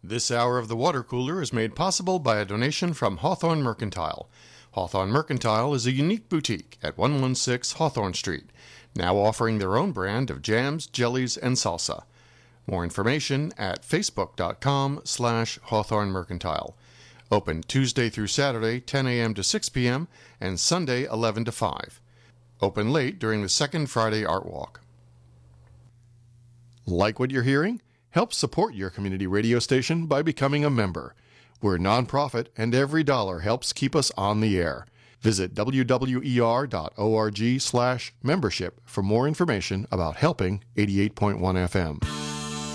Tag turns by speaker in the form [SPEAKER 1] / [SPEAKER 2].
[SPEAKER 1] This hour of the Water Cooler is made possible by a donation from Hawthorne Mercantile. Hawthorne Mercantile is a unique boutique at 116 Hawthorne Street, now offering their own brand of jams, jellies, and salsa. More information at facebook.com/Hawthorne Mercantile. Open Tuesday through Saturday, 10 a.m. to 6 p.m., and Sunday, 11 to 5. Open late during the second Friday Art Walk. Like what you're hearing? Help support your community radio station by becoming a member. We're a nonprofit, and every dollar helps keep us on the air. Visit wwer.org/membership for more information about helping 88.1 FM.